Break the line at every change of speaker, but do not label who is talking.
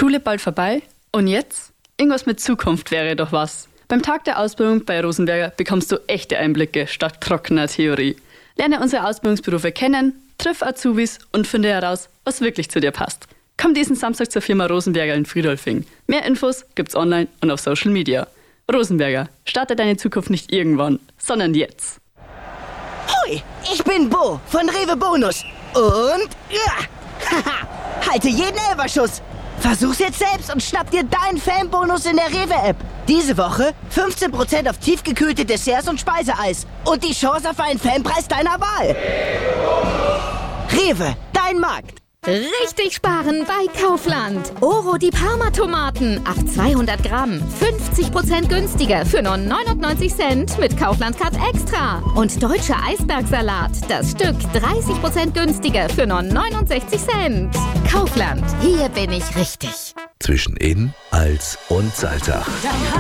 Schule bald vorbei? Und jetzt? Irgendwas mit Zukunft wäre doch was. Beim Tag der Ausbildung bei Rosenberger bekommst du echte Einblicke statt trockener Theorie. Lerne unsere Ausbildungsberufe kennen, triff Azubis und finde heraus, was wirklich zu dir passt. Komm diesen Samstag zur Firma Rosenberger in Friedolfing. Mehr Infos gibt's online und auf Social Media. Rosenberger, starte deine Zukunft nicht irgendwann, sondern jetzt.
Hoi, ich bin Bo von Rewe Bonus. Und halte jeden Elferschuss. Versuch's jetzt selbst und schnapp dir deinen Fanbonus in der Rewe-App. Diese Woche 15% auf tiefgekühlte Desserts und Speiseeis. Und die Chance auf einen Fanpreis deiner Wahl. Rewe, dein Markt.
Richtig sparen bei Kaufland. Oro die Parma-Tomaten auf 200 Gramm. 50% günstiger für nur 99 Cent mit Kaufland-Card Extra. Und deutscher Eisbergsalat. Das Stück 30% günstiger für nur 69 Cent. Kaufland. Hier bin ich richtig.
Zwischen In, Als und Salzach.